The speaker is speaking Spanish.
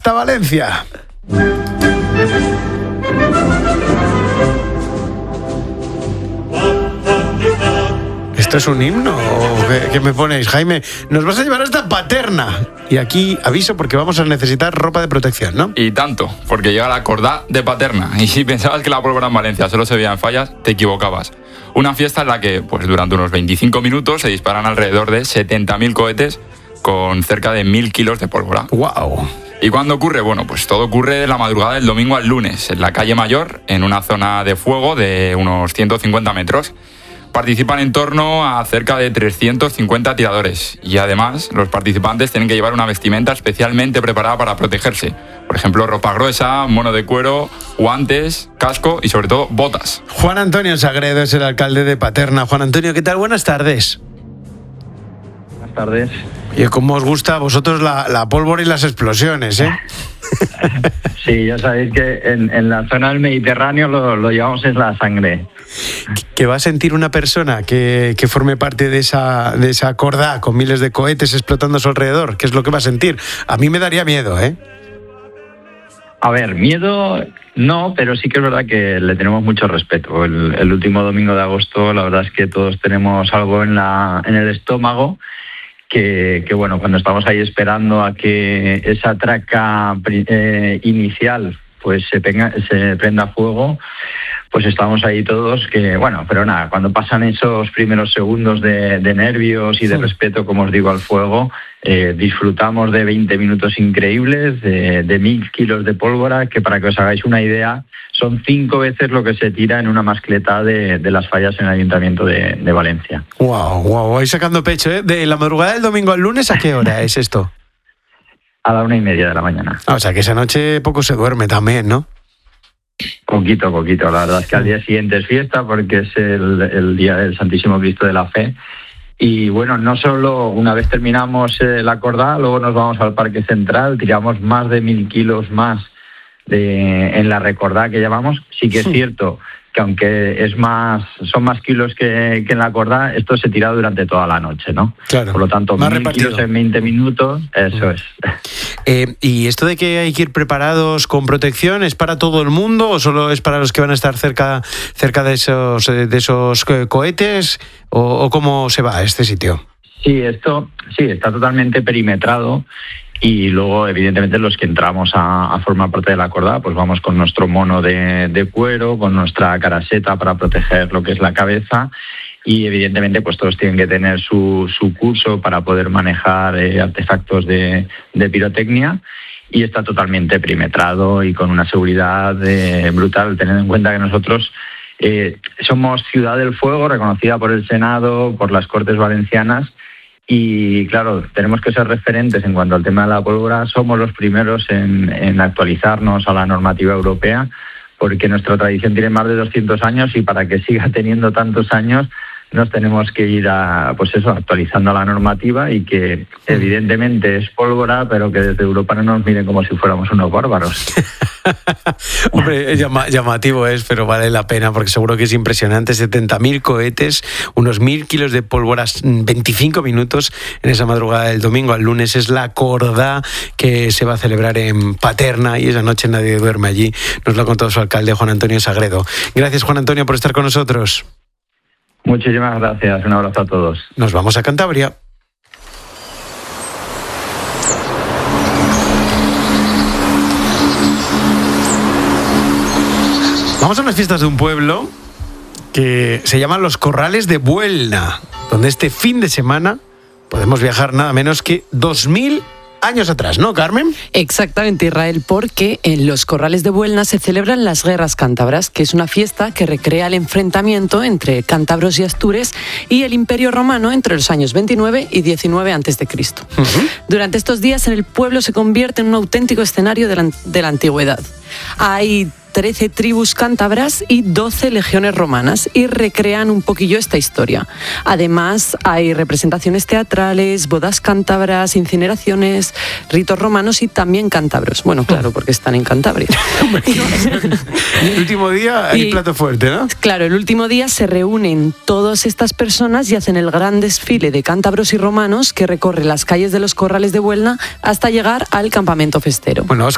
hasta Valencia. ¿Esto es un himno o qué me ponéis, Jaime? Nos vas a llevar hasta Paterna. Y aquí aviso porque vamos a necesitar ropa de protección, ¿no? Y tanto, porque llega la Cordá de Paterna. Y si pensabas que la pólvora en Valencia solo se veía en fallas, te equivocabas. Una fiesta en la que, pues durante unos 25 minutos, se disparan alrededor de 70.000 cohetes con cerca de 1.000 kilos de pólvora. ¡Guau! ¿Y cuándo ocurre? Bueno, pues todo ocurre de la madrugada del domingo al lunes, en la calle Mayor, en una zona de fuego de unos 150 metros. Participan en torno a cerca de 350 tiradores y además los participantes tienen que llevar una vestimenta especialmente preparada para protegerse. Por ejemplo, ropa gruesa, mono de cuero, guantes, casco y sobre todo botas. Juan Antonio Sagredo es el alcalde de Paterna. Juan Antonio, ¿qué tal? Buenas tardes. Buenas tardes. Y cómo os gusta a vosotros la pólvora y las explosiones, ¿eh? Sí, ya sabéis que en la zona del Mediterráneo lo llevamos en la sangre. ¿Qué va a sentir una persona que forme parte de esa cordá con miles de cohetes explotando a su alrededor? ¿Qué es lo que va a sentir? A mí me daría miedo, ¿eh? A ver, miedo no, pero sí que es verdad que le tenemos mucho respeto. El último domingo de agosto, la verdad es que todos tenemos algo en el estómago que bueno, cuando estamos ahí esperando a que esa traca inicial pues se prenda fuego, pues estamos ahí todos que, bueno, pero nada, cuando pasan esos primeros segundos de nervios y de respeto, como os digo, al fuego, disfrutamos de 20 minutos increíbles, de 1.000 kilos de pólvora, que para que os hagáis una idea, son 5 veces lo que se tira en una mascleta de las fallas en el Ayuntamiento de Valencia. Wow, vais sacando pecho, ¿eh? De la madrugada del domingo al lunes, ¿a qué hora es esto? A la 1:30 de la mañana. O sea, que esa noche poco se duerme también, ¿no? Poquito. La verdad es que al día siguiente es fiesta porque es el día del Santísimo Cristo de la Fe. Y bueno, no solo una vez terminamos la cordá, luego nos vamos al Parque Central, tiramos más de 1.000 kilos más en la recordá que llevamos. Sí que es cierto que aunque son más kilos que en la cordá, esto se tira durante toda la noche, ¿no? Claro. Por lo tanto, 1.000 kilos en 20 minutos, eso es. ¿Y esto de que hay que ir preparados con protección es para todo el mundo o solo es para los que van a estar cerca de esos cohetes? ¿O cómo se va a este sitio? Sí, está totalmente perimetrado. Y luego, evidentemente, los que entramos a formar parte de la cordá, pues vamos con nuestro mono de cuero, con nuestra caraseta para proteger lo que es la cabeza y, evidentemente, pues todos tienen que tener su curso para poder manejar artefactos de pirotecnia y está totalmente perimetrado y con una seguridad brutal, teniendo en cuenta que nosotros somos Ciudad del Fuego, reconocida por el Senado, por las Cortes Valencianas. Y claro, tenemos que ser referentes en cuanto al tema de la pólvora. Somos los primeros en actualizarnos a la normativa europea, porque nuestra tradición tiene más de 200 años y para que siga teniendo tantos años nos tenemos que ir actualizando la normativa y que evidentemente es pólvora, pero que desde Europa no nos miren como si fuéramos unos bárbaros. Hombre, llamativo es, pero vale la pena porque seguro que es impresionante. 70.000 cohetes, unos 1.000 kilos de pólvora, 25 minutos en esa madrugada del domingo al lunes. Es la cordá que se va a celebrar en Paterna y esa noche nadie duerme allí. Nos lo ha contado su alcalde, Juan Antonio Sagredo. Gracias, Juan Antonio, por estar con nosotros. Muchísimas gracias. Un abrazo a todos. Nos vamos a Cantabria. Vamos a unas fiestas de un pueblo que se llaman los Corrales de Buelna, donde este fin de semana podemos viajar nada menos que 2.000 años atrás, ¿no, Carmen? Exactamente, Israel, porque en los Corrales de Buelna se celebran las Guerras Cántabras, que es una fiesta que recrea el enfrentamiento entre cántabros y astures y el Imperio Romano entre los años 29 y 19 a.C. Durante estos días en el pueblo se convierte en un auténtico escenario de la antigüedad. Hay 13 tribus cántabras y 12 legiones romanas y recrean un poquillo esta historia. Además, hay representaciones teatrales, bodas cántabras, incineraciones, ritos romanos y también cántabros. Bueno, claro, porque están en Cantabria. Y el último día hay plato fuerte, ¿no? Claro, el último día se reúnen todas estas personas y hacen el gran desfile de cántabros y romanos que recorre las calles de los Corrales de Buelna hasta llegar al campamento festero. Bueno,